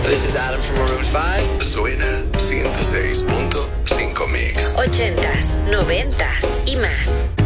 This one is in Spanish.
This is Adam from Maroon 5. Suena 106.5 Mix. 80s, 90s y más.